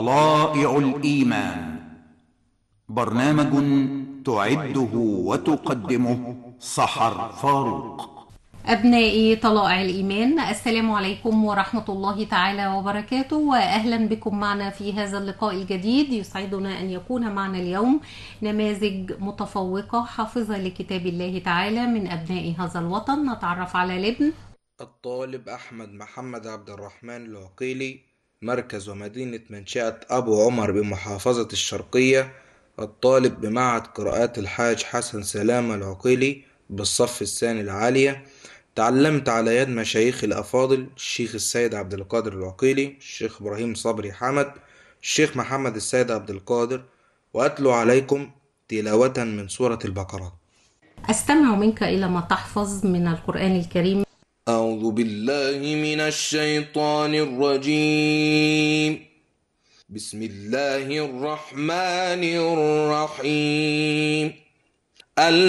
طلائع الإيمان، برنامج تعده وتقدمه سحر فاروق. أبنائي طلائع الإيمان، السلام عليكم ورحمة الله تعالى وبركاته، وأهلا بكم معنا في هذا اللقاء الجديد. يسعدنا أن يكون معنا اليوم نماذج متفوقة حافظة لكتاب الله تعالى من أبناء هذا الوطن. نتعرف على الابن الطالب أحمد محمد عبد الرحمن العقيلي، مركز ومدينة منشأة أبو عمر بمحافظة الشرقية. الطالب بمعهد قراءات الحاج حسن سلامة العقيلي بالصف الثاني العالية. تعلمت على يد مشايخ الأفاضل الشيخ السيد عبد القادر العقيلي، الشيخ إبراهيم صبري حمد، الشيخ محمد السيد عبد القادر. وأتلو عليكم تلاوة من سورة البقرة. أستمع منك إلى ما تحفظ من القرآن الكريم. أعوذ بالله من الشيطان الرجيم. بسم الله الرحمن الرحيم.